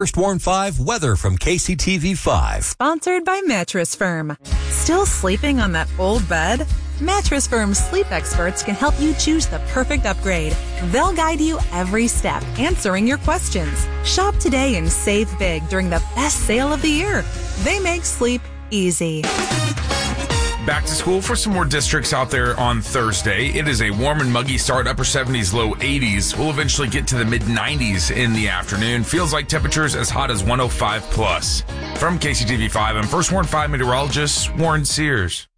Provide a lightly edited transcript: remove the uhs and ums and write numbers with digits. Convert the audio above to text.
First Warn 5 weather from KCTV 5. Sponsored by Mattress Firm. Still sleeping on that old bed? Mattress Firm's sleep experts can help you choose the perfect upgrade. They'll guide you every step, answering your questions. Shop today and save big during the best sale of the year. They make sleep easy. Back to school for some more districts out there on Thursday. It is a warm and muggy start, upper 70s, low 80s. We'll eventually get to the mid 90s in the afternoon. Feels like temperatures as hot as 105 plus. From KCTV 5, I'm First Warn 5 meteorologist Warren Sears.